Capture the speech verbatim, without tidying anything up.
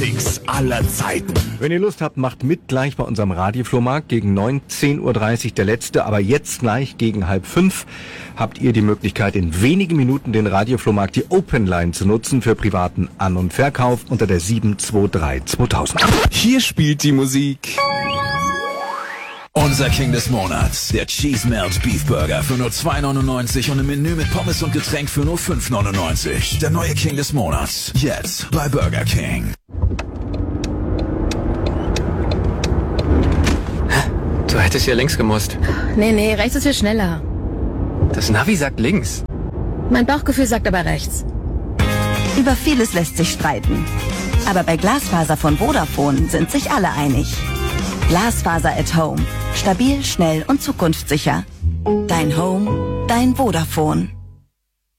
X aller Zeiten. Wenn ihr Lust habt, macht mit gleich bei unserem Radioflohmarkt gegen neunzehn Uhr dreißig der letzte, aber jetzt gleich gegen halb fünf habt ihr die Möglichkeit, in wenigen Minuten den Radioflohmarkt, die Open Line zu nutzen für privaten An- und Verkauf unter der sieben zwei drei zweitausend. Hier spielt die Musik. Unser King des Monats, der Cheese Melt Beef Burger für nur zwei neunundneunzig und im Menü mit Pommes und Getränk für nur fünf neunundneunzig. Der neue King des Monats, jetzt bei Burger King. Du hättest hier links gemusst. Nee, nee, rechts ist viel schneller. Das Navi sagt links. Mein Bauchgefühl sagt aber rechts. Über vieles lässt sich streiten. Aber bei Glasfaser von Vodafone sind sich alle einig. Glasfaser at Home. Stabil, schnell und zukunftssicher. Dein Home, dein Vodafone.